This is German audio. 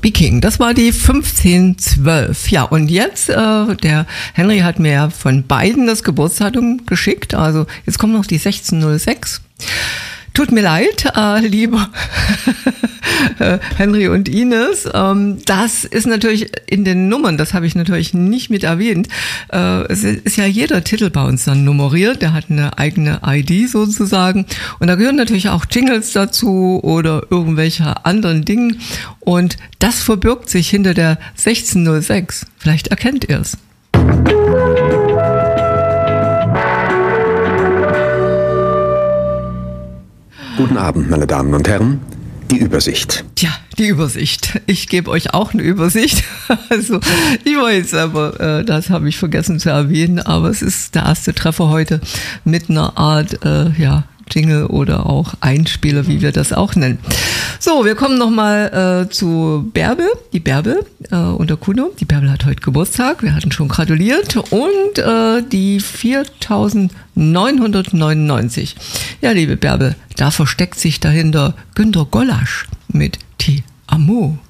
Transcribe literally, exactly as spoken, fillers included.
Speaking. Das war die fünfzehn zwölf. Ja, und jetzt, äh, der Henry hat mir ja von beiden das Geburtsdatum geschickt. Also jetzt kommt noch die sechzehn null sechs. Tut mir leid, äh, lieber Henry und Ines. Ähm, das ist natürlich in den Nummern, das habe ich natürlich nicht mit erwähnt. Äh, es ist ja jeder Titel bei uns dann nummeriert, der hat eine eigene I D sozusagen. Und da gehören natürlich auch Jingles dazu oder irgendwelche anderen Dinge. Und das verbirgt sich hinter der sechzehn null sechs. Vielleicht erkennt ihr es. Guten Abend, meine Damen und Herren. Die Übersicht. Tja, die Übersicht. Ich gebe euch auch eine Übersicht. Also, ich weiß aber, äh, das habe ich vergessen zu erwähnen, aber es ist der erste Treffer heute mit einer Art, äh, ja, Jingle oder auch Einspieler, wie wir das auch nennen. So, wir kommen nochmal äh, zu Bärbel, die Bärbel äh, und der Kuno. Die Bärbel hat heute Geburtstag, wir hatten schon gratuliert. Und äh, die viertausendneunhundertneunundneunzig. Ja, liebe Bärbel, da versteckt sich dahinter Günter Gollasch mit Ti Amo.